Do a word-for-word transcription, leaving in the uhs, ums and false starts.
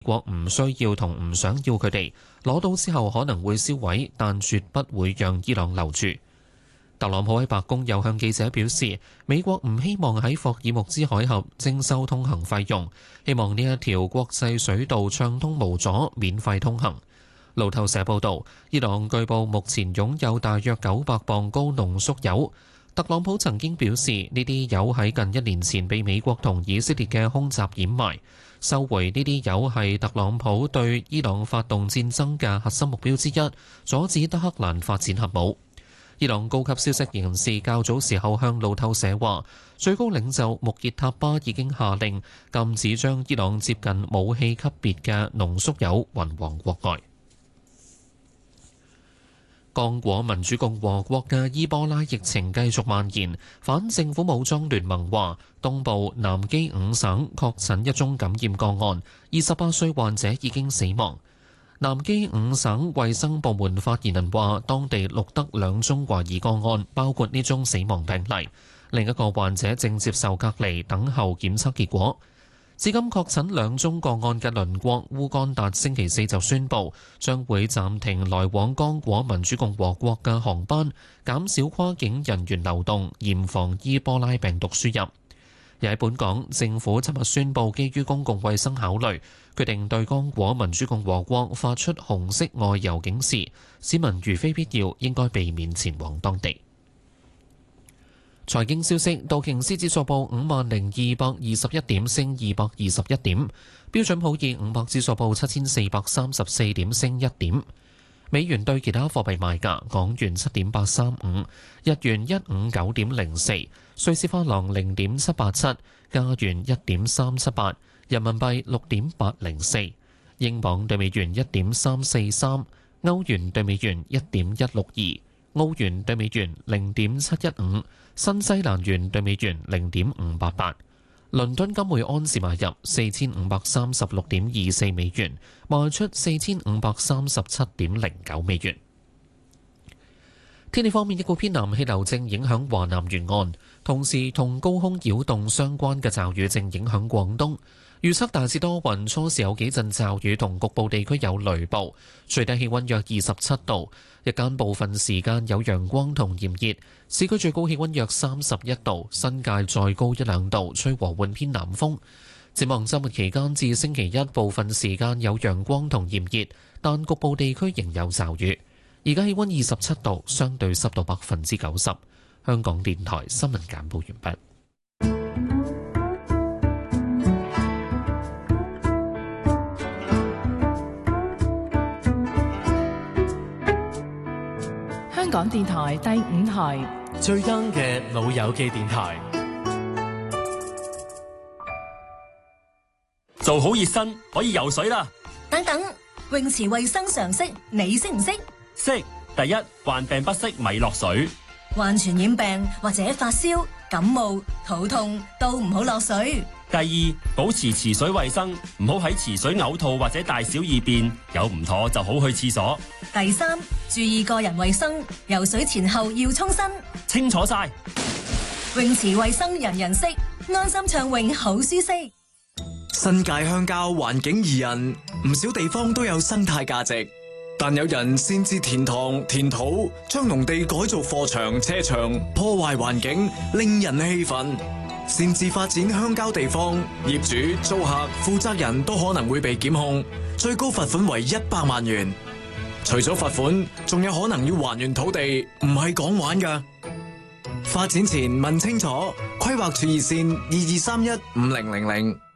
國唔需要同唔想要佢哋，攞到之後可能會銷毀，但絕不會讓伊朗留住。特朗普喺白宮又向記者表示，美國唔希望喺霍爾木茲海峽徵收通行費用，希望呢一條國際水道暢通無阻，免費通行。路透社報導，伊朗據報目前擁有大約九百磅高濃縮鈾。特朗普曾經表示，呢啲鈾喺近一年前被美國同以色列嘅空襲掩埋。收回呢啲鈾係特朗普對伊朗發動戰爭嘅核心目標之一，阻止德黑蘭發展核武。伊朗高級消息人士較早時候向路透社話，最高領袖穆傑塔巴已經下令禁止將伊朗接近武器級別嘅濃縮鈾運往國外。剛果民主共和國嘅伊波拉疫情繼續蔓延，反政府武裝聯盟話，東部南基五省確診一宗感染個案，二十八歲患者已經死亡。南基五省衛生部門發言人話，當地錄得兩宗懷疑個案，包括呢宗死亡病例。另一個患者正接受隔離，等候檢測結果。至今確診兩宗個案嘅鄰國烏干達星期四就宣布，將會暫停來往剛果民主共和國嘅航班，減少跨境人員流動，嚴防伊波拉病毒輸入。而喺本港，政府尋日宣布，基於公共衛生考慮，決定對剛果民主共和國發出紅色外遊警示，市民如非必要，應該避免前往當地。財經消息，道瓊斯指數報五萬零二百二十一點，升二百二十一點；標準普爾五百指數報七千四百三十四點，升一點。美元對其他貨幣賣價：港元七點八三五，日元一五九點零四，瑞士法郎零點七八七，加元一點三七八，人民幣六點八零四，英鎊對美元一點三四三，歐元對美元一點一六二，澳元對美元零點七一五，新西蘭元對美元零點五八八。倫敦金每安士買入四千五百三十六點二四美元，賣出四千五百三十七點零九美元。天氣方面，一股偏南氣流正影響華南沿岸，同時同高空擾動相關嘅驟雨正影響廣東。預測大致多雲，初時有幾陣驟雨，同局部地區有雷暴。最低氣溫約二十七度，日間部分時間有陽光同炎熱。市區最高氣溫約三十一度，新界再高一兩度，吹和緩偏南風。展望週末期間至星期一，部分時間有陽光同炎熱，但局部地區仍有驟雨。而家氣溫二十七度，相對濕度百分之九十。香港電台新聞簡報完畢。 香港電台第五台最 young 嘅老友記電台，做好熱身可以游水啦。 等等，泳池衛生常識你識唔識？ 識。第一，患病不適咪落水。 患傳染病或者發燒、感冒、肚痛都唔好落水。 第二，保持池水衛生，唔好喺池水嘔吐或者大小二便，有唔妥就好去廁所。 第三，注意個人衛生，游水前後要沖身。 清楚晒。 泳池衛生人人識，安心暢泳好舒適。 新界鄉郊環境宜人，唔少地方都有生態價值，但有人擅自填塘填土，將農地改做貨場車場，破壞環境，令人氣憤。擅自發展鄉郊地方，業主、租客、負責人都可能會被檢控，最高罰款為一百萬元。除咗罰款，仲有可能要還原土地，唔係講玩㗎。發展前問清楚，規劃處熱線二二三一五零零零。